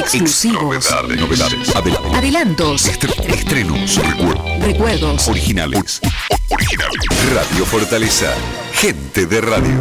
exclusivos, novedades, adelantos, estrenos, recuerdos, originales. Radio Fortaleza, gente de radio.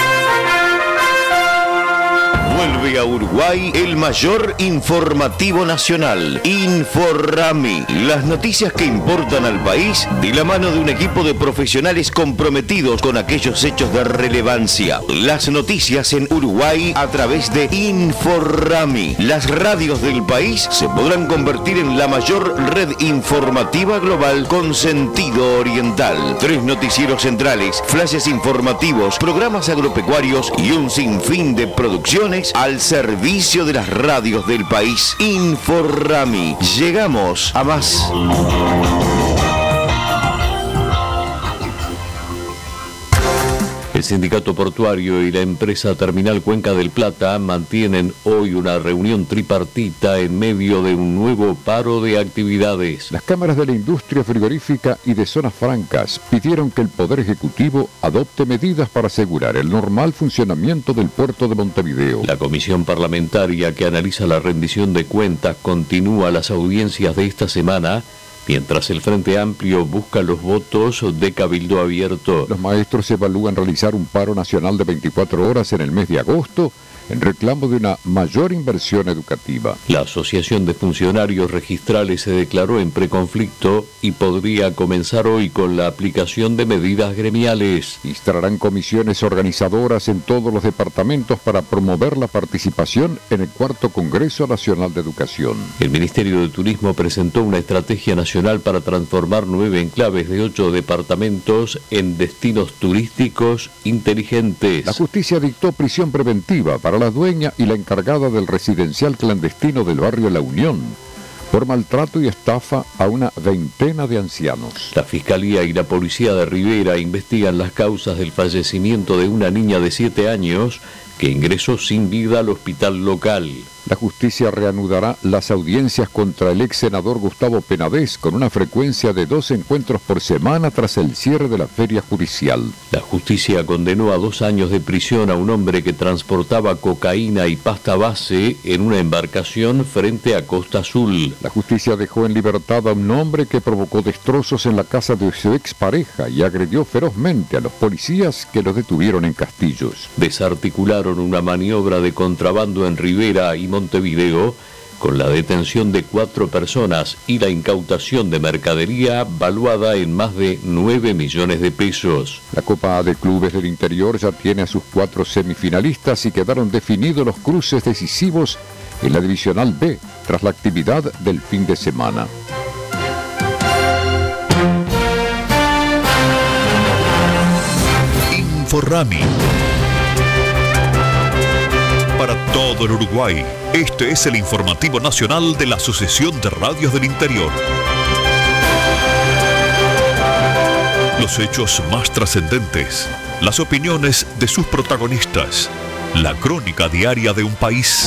Vuelve a Uruguay el mayor informativo nacional, Inforrami. Las noticias que importan al país de la mano de un equipo de profesionales comprometidos con aquellos hechos de relevancia. Las noticias en Uruguay a través de Inforrami. Las radios del país se podrán convertir en la mayor red informativa global con sentido oriental. 3 noticieros centrales, flashes informativos, programas agropecuarios y un sinfín de producciones al servicio de las radios del país. Inforrami. Llegamos a más. El Sindicato Portuario y la empresa Terminal Cuenca del Plata mantienen hoy una reunión tripartita en medio de un nuevo paro de actividades. Las cámaras de la industria frigorífica y de zonas francas pidieron que el Poder Ejecutivo adopte medidas para asegurar el normal funcionamiento del puerto de Montevideo. La comisión parlamentaria que analiza la rendición de cuentas continúa las audiencias de esta semana, mientras el Frente Amplio busca los votos de Cabildo Abierto. Los maestros evalúan realizar un paro nacional de 24 horas en el mes de agosto en reclamo de una mayor inversión educativa. La Asociación de Funcionarios Registrales se declaró en preconflicto y podría comenzar hoy con la aplicación de medidas gremiales. Instalarán comisiones organizadoras en todos los departamentos para promover la participación en el 4º Congreso Nacional de Educación. El Ministerio de Turismo presentó una estrategia nacional para transformar 9 enclaves de 8 departamentos en destinos turísticos inteligentes. La justicia dictó prisión preventiva para la dueña y la encargada del residencial clandestino del barrio La Unión por maltrato y estafa a una veintena de ancianos. La Fiscalía y la Policía de Rivera investigan las causas del fallecimiento de una niña de 7 años que ingresó sin vida al hospital local. La justicia reanudará las audiencias contra el ex senador Gustavo Penades con una frecuencia de 2 encuentros por semana tras el cierre de la feria judicial. La justicia condenó a 2 años de prisión a un hombre que transportaba cocaína y pasta base en una embarcación frente a Costa Azul. La justicia dejó en libertad a un hombre que provocó destrozos en la casa de su expareja y agredió ferozmente a los policías que los detuvieron en Castillos. Desarticularon una maniobra de contrabando en Rivera y Montevideo con la detención de 4 personas y la incautación de mercadería valuada en más de 9 millones de pesos. La Copa A de Clubes del Interior ya tiene a sus 4 semifinalistas y quedaron definidos los cruces decisivos en la Divisional B tras la actividad del fin de semana. Inforrami. Para todo el Uruguay, este es el informativo nacional de la Asociación de Radios del Interior. Los hechos más trascendentes, las opiniones de sus protagonistas, la crónica diaria de un país.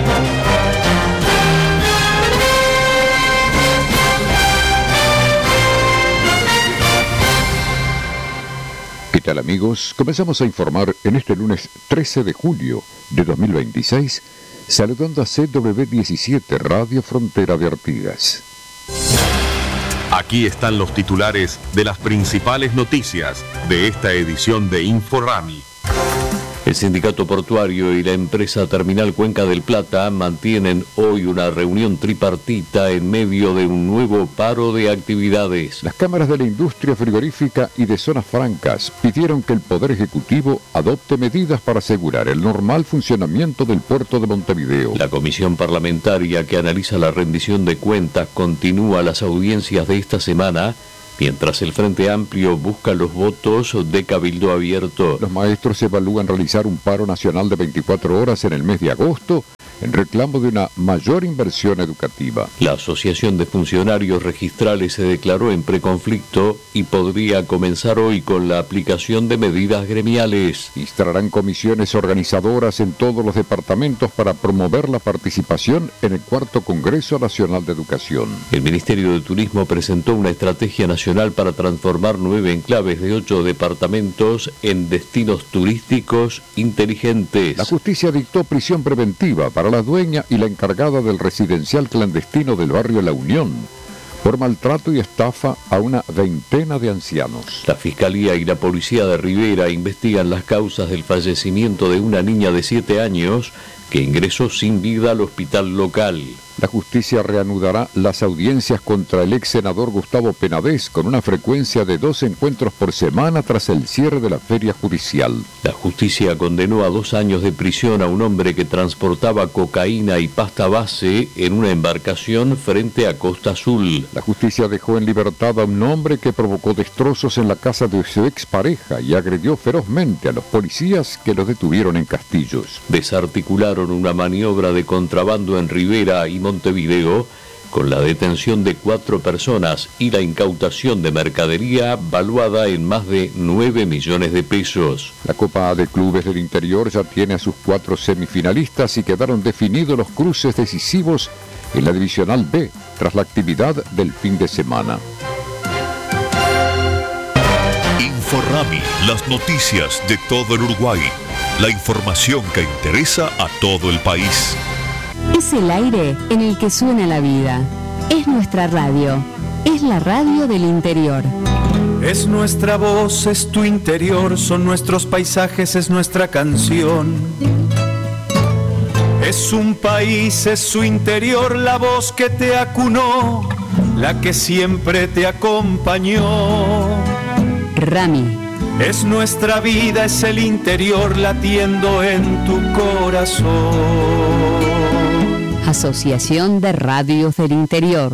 ¿Qué tal, amigos? Comenzamos a informar en este lunes 13 de julio de 2026, saludando a CW17 Radio Frontera de Artigas. Aquí están los titulares de las principales noticias de esta edición de Inforrami. El Sindicato Portuario y la empresa Terminal Cuenca del Plata mantienen hoy una reunión tripartita en medio de un nuevo paro de actividades. Las cámaras de la industria frigorífica y de zonas francas pidieron que el Poder Ejecutivo adopte medidas para asegurar el normal funcionamiento del puerto de Montevideo. La comisión parlamentaria que analiza la rendición de cuentas continúa las audiencias de esta semana, mientras el Frente Amplio busca los votos de Cabildo Abierto. Los maestros evalúan realizar un paro nacional de 24 horas en el mes de agosto en reclamo de una mayor inversión educativa. La Asociación de Funcionarios Registrales se declaró en preconflicto y podría comenzar hoy con la aplicación de medidas gremiales. Instalarán comisiones organizadoras en todos los departamentos para promover la participación en el 4º Congreso Nacional de Educación. El Ministerio de Turismo presentó una estrategia nacional para transformar 9 enclaves de 8 departamentos en destinos turísticos inteligentes. La justicia dictó prisión preventiva para la dueña y la encargada del residencial clandestino del barrio La Unión, por maltrato y estafa a una veintena de ancianos. La Fiscalía y la Policía de Rivera investigan las causas del fallecimiento de una niña de 7 años que ingresó sin vida al hospital local. La justicia reanudará las audiencias contra el ex senador Gustavo Penabés con una frecuencia de 2 encuentros por semana tras el cierre de la feria judicial. La justicia condenó a 2 años de prisión a un hombre que transportaba cocaína y pasta base en una embarcación frente a Costa Azul. La justicia dejó en libertad a un hombre que provocó destrozos en la casa de su expareja y agredió ferozmente a los policías que lo detuvieron en Castillos. Desarticularon una maniobra de contrabando en Rivera y Montevideo con la detención de 4 personas y la incautación de mercadería valuada en más de 9 millones de pesos. La Copa de Clubes del Interior ya tiene a sus 4 semifinalistas y quedaron definidos los cruces decisivos en la Divisional B tras la actividad del fin de semana. Inforrami, las noticias de todo el Uruguay. La información que interesa a todo el país. Es el aire en el que suena la vida. Es nuestra radio. Es la radio del interior. Es nuestra voz, es tu interior, son nuestros paisajes, es nuestra canción. Es un país, es su interior, la voz que te acunó, la que siempre te acompañó. Rami. Es nuestra vida, es el interior latiendo en tu corazón. Asociación de Radios del Interior.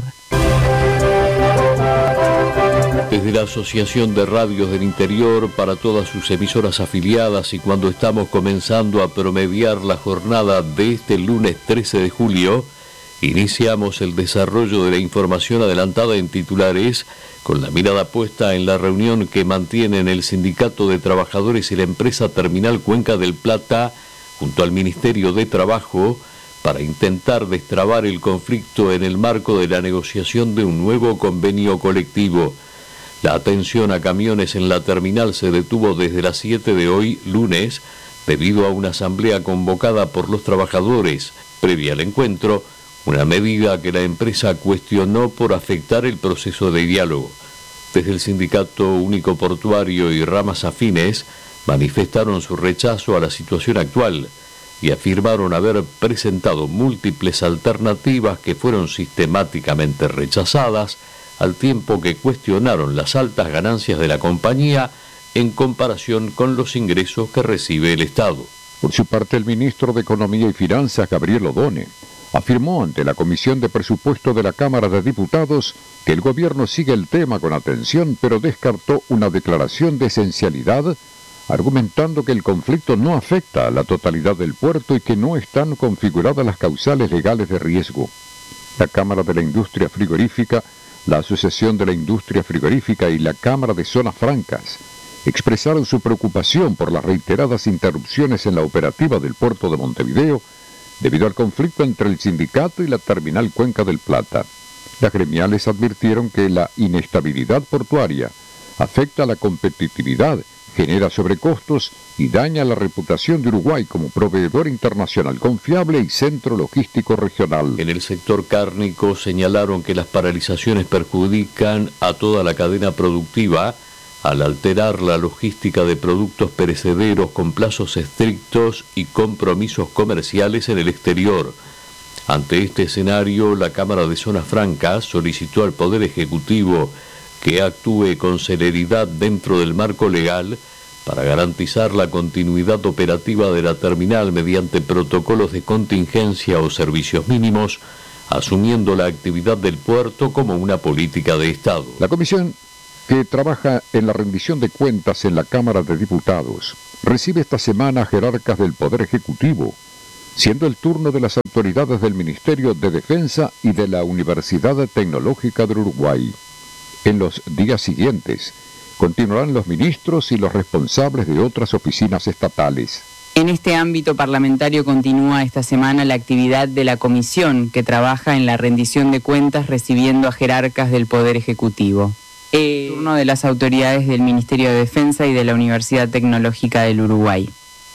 Desde la Asociación de Radios del Interior para todas sus emisoras afiliadas y cuando estamos comenzando a promediar la jornada de este lunes 13 de julio, iniciamos el desarrollo de la información adelantada en titulares con la mirada puesta en la reunión que mantienen el Sindicato de Trabajadores y la empresa Terminal Cuenca del Plata junto al Ministerio de Trabajo para intentar destrabar el conflicto en el marco de la negociación de un nuevo convenio colectivo. La atención a camiones en la terminal se detuvo desde las 7 de hoy, lunes, debido a una asamblea convocada por los trabajadores. Previa al encuentro, una medida que la empresa cuestionó por afectar el proceso de diálogo. Desde el Sindicato Único Portuario y ramas afines manifestaron su rechazo a la situación actual y afirmaron haber presentado múltiples alternativas que fueron sistemáticamente rechazadas, al tiempo que cuestionaron las altas ganancias de la compañía en comparación con los ingresos que recibe el Estado. Por su parte, el ministro de Economía y Finanzas, Gabriel Odone, afirmó ante la Comisión de Presupuesto de la Cámara de Diputados que el gobierno sigue el tema con atención, pero descartó una declaración de esencialidad, argumentando que el conflicto no afecta a la totalidad del puerto y que no están configuradas las causales legales de riesgo. La Cámara de la Industria Frigorífica, la Asociación de la Industria Frigorífica y la Cámara de Zonas Francas expresaron su preocupación por las reiteradas interrupciones en la operativa del puerto de Montevideo debido al conflicto entre el sindicato y la Terminal Cuenca del Plata. Las gremiales advirtieron que la inestabilidad portuaria afecta a la competitividad, genera sobrecostos y daña la reputación de Uruguay como proveedor internacional confiable y centro logístico regional. En el sector cárnico señalaron que las paralizaciones perjudican a toda la cadena productiva al alterar la logística de productos perecederos con plazos estrictos y compromisos comerciales en el exterior. Ante este escenario, la Cámara de Zonas Francas solicitó al Poder Ejecutivo que actúe con celeridad dentro del marco legal para garantizar la continuidad operativa de la terminal mediante protocolos de contingencia o servicios mínimos, asumiendo la actividad del puerto como una política de Estado. La comisión que trabaja en la rendición de cuentas en la Cámara de Diputados recibe esta semana a jerarcas del Poder Ejecutivo, siendo el turno de las autoridades del Ministerio de Defensa y de la Universidad Tecnológica del Uruguay. En los días siguientes, continuarán los ministros y los responsables de otras oficinas estatales. En este ámbito parlamentario continúa esta semana la actividad de la comisión que trabaja en la rendición de cuentas recibiendo a jerarcas del Poder Ejecutivo. El turno de las autoridades del Ministerio de Defensa y de la Universidad Tecnológica del Uruguay.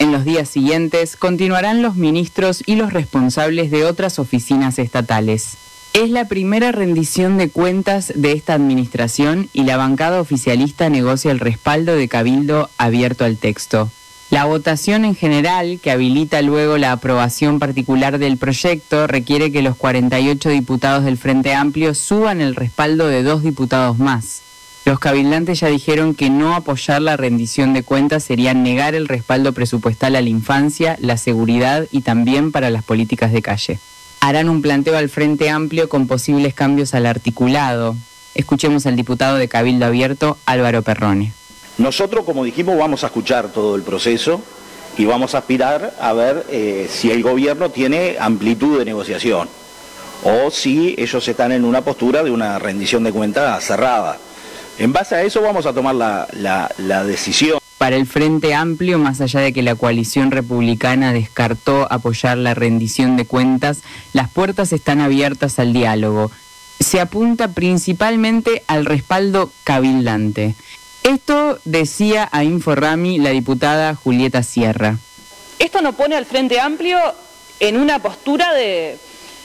En los días siguientes continuarán los ministros y los responsables de otras oficinas estatales. Es la primera rendición de cuentas de esta administración y la bancada oficialista negocia el respaldo de Cabildo abierto al texto. La votación en general, que habilita luego la aprobación particular del proyecto, requiere que los 48 diputados del Frente Amplio suban el respaldo de 2 diputados más. Los cabildantes ya dijeron que no apoyar la rendición de cuentas sería negar el respaldo presupuestal a la infancia, la seguridad y también para las políticas de calle. Harán un planteo al Frente Amplio con posibles cambios al articulado. Escuchemos al diputado de Cabildo Abierto, Álvaro Perrone. Nosotros, como dijimos, vamos a escuchar todo el proceso y vamos a aspirar a ver si el gobierno tiene amplitud de negociación o si ellos están en una postura de una rendición de cuentas cerrada. En base a eso vamos a tomar la decisión. Para el Frente Amplio, más allá de que la coalición republicana descartó apoyar la rendición de cuentas, las puertas están abiertas al diálogo. Se apunta principalmente al respaldo cabildante. Esto decía a InfoRami la diputada Julieta Sierra. Esto no pone al Frente Amplio en una postura de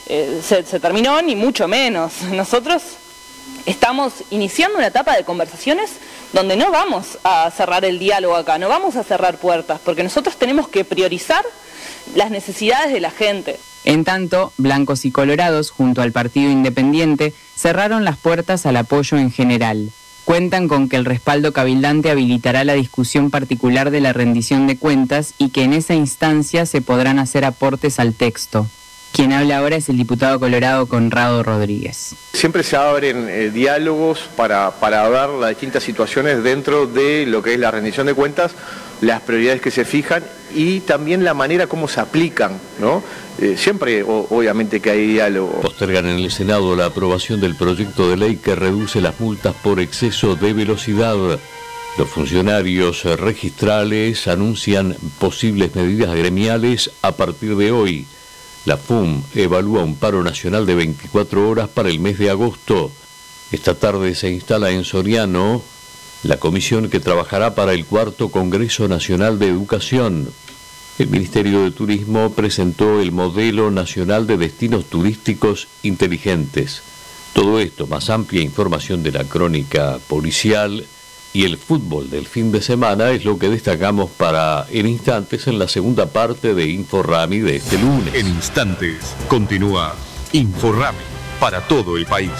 se terminó, ni mucho menos. Nosotros estamos iniciando una etapa de conversaciones donde no vamos a cerrar el diálogo acá, no vamos a cerrar puertas, porque nosotros tenemos que priorizar las necesidades de la gente. En tanto, blancos y colorados, junto al Partido Independiente, cerraron las puertas al apoyo en general. Cuentan con que el respaldo cabildante habilitará la discusión particular de la rendición de cuentas y que en esa instancia se podrán hacer aportes al texto. Quien habla ahora es el diputado colorado Conrado Rodríguez. Siempre se abren diálogos para ver las distintas situaciones dentro de lo que es la rendición de cuentas, las prioridades que se fijan y también la manera como se aplican, ¿no? Siempre, obviamente, que hay diálogo. Postergan en el Senado la aprobación del proyecto de ley que reduce las multas por exceso de velocidad. Los funcionarios registrales anuncian posibles medidas gremiales a partir de hoy. La FUM evalúa un paro nacional de 24 horas para el mes de agosto. Esta tarde se instala en Soriano la comisión que trabajará para el 4º Congreso Nacional de Educación. El Ministerio de Turismo presentó el Modelo Nacional de Destinos Turísticos Inteligentes. Todo esto, más amplia información de la crónica policial y el fútbol del fin de semana es lo que destacamos para en instantes en la segunda parte de InfoRami de este lunes. En instantes continúa InfoRami para todo el país.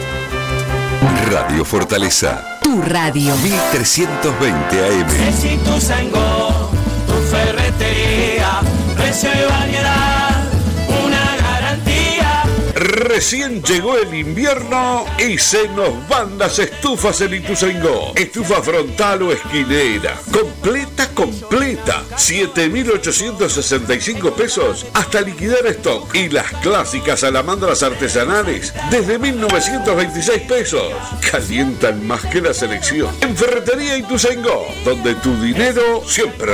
Radio Fortaleza. Tu radio. 1320 AM. Si tu Sengo, tu ferretería, precio y variedad, una garantía. Recién llegó el invierno y se nos van las estufas en Ituzaingó. Estufa frontal o esquinera. Completa. 7.865 pesos hasta liquidar stock. Y las clásicas salamandras artesanales desde 1.926 pesos. Calientan más que la selección. En Ferretería Ituzaingó, donde tu dinero siempre